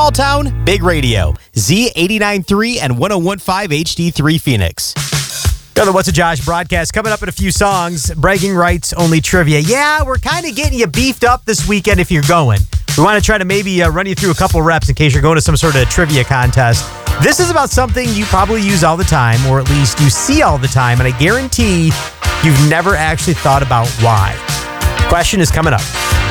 Small town, big radio. Z89.3 and 101.5 HD3 Phoenix. Another What's a Josh broadcast coming up in a few songs. Bragging rights only trivia. Yeah, we're kind of getting you beefed up this weekend if you're going. We want to try to maybe run you through a couple reps in case you're going to some sort of trivia contest. This is about something you probably use all the time, or at least you see all the time, and I guarantee you've never actually thought about why. Question is coming up.